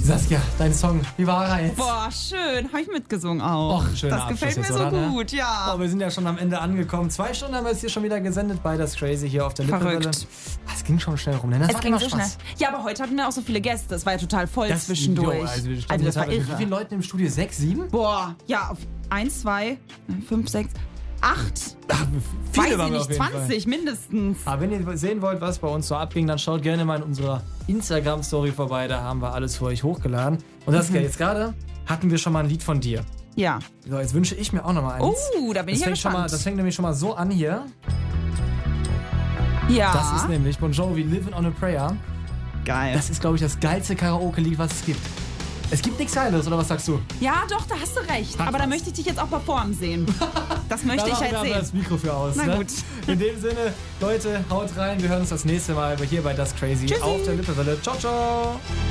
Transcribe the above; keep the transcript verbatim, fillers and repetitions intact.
Saskia, dein Song, wie war er jetzt? Boah, schön. Habe ich mitgesungen auch. Och, schöner das gefällt Abschluss mir jetzt, so oder, gut, ja. Oh, wir sind ja schon am Ende angekommen. Zwei Stunden haben wir jetzt hier schon wieder gesendet bei Das Crazy hier auf der Lippewelle. Verrückt. Es ging schon schnell rum, ne? Das Es macht ging immer so Spaß. schnell. Ja, aber heute hatten wir auch so viele Gäste. Das war ja total voll Das- zwischendurch. Jo, also, wir standen also das jetzt war mit irre. wie vielen Leuten im Studio? Sechs, sieben? Boah, ja, auf eins, zwei, fünf, sechs, acht. Ach, viele Weiß waren ich wir auf nicht, jeden zwanzig mindestens. Aber wenn ihr sehen wollt, was bei uns so abging, dann schaut gerne mal in unserer Instagram-Story vorbei. Da haben wir alles für euch hochgeladen. Und das Mhm. jetzt gerade hatten wir schon mal ein Lied von dir. Ja. So, jetzt wünsche ich mir auch noch mal eins. Oh, da bin das ich ja fängt schon mal, gespannt. Das fängt nämlich schon mal so an hier. Ja. Das ist nämlich Bon Jovi, Living on a Prayer. geil. Das ist, glaube ich, das geilste Karaoke-Lied, was es gibt. Es gibt nichts Geiles, oder was sagst du? Ja, doch, da hast du recht. Hat Aber da was. möchte ich dich jetzt auch performen sehen. Das möchte Da ich machen halt wir aber sehen. das Mikro für aus. Na ne? gut. In dem Sinne, Leute, haut rein. Wir hören uns das nächste Mal hier bei Das Crazy Tschüssi. auf der Lippewelle. Ciao, ciao.